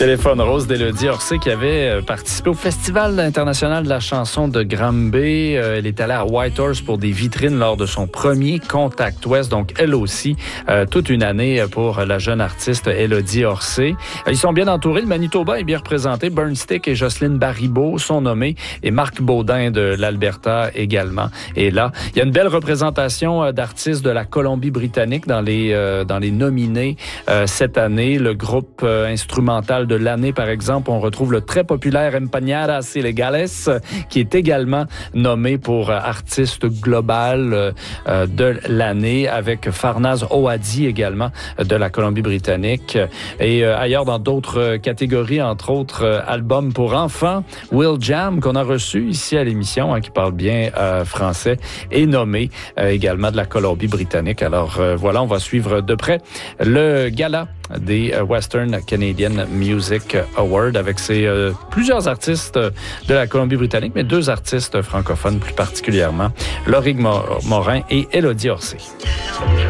Téléphone rose d'Élodie Orsay qui avait participé au Festival international de la chanson de Granby. Elle est allée à Whitehorse pour des vitrines lors de son premier Contact West. Donc, elle aussi, toute une année pour la jeune artiste Élodie Orsay. Ils sont bien entourés. Le Manitoba est bien représenté. Burnstick et Jocelyne Baribeau sont nommés et Marc Baudin de l'Alberta également. Et là, il y a une belle représentation d'artistes de la Colombie-Britannique dans les nominés cette année. Le groupe instrumental de l'année, par exemple, on retrouve le très populaire Empanadas Ilegales, qui est également nommé pour artiste global de l'année, avec Farnaz Ouadi également de la Colombie-Britannique. Et ailleurs, dans d'autres catégories, entre autres, album pour enfants, Will Jam, qu'on a reçu ici à l'émission, qui parle bien français, est nommé également de la Colombie-Britannique. Alors voilà, on va suivre de près le gala des Western Canadian Music Awards avec plusieurs artistes de la Colombie-Britannique, mais 2 artistes francophones plus particulièrement, Lorig Morin et Élodie Orsay.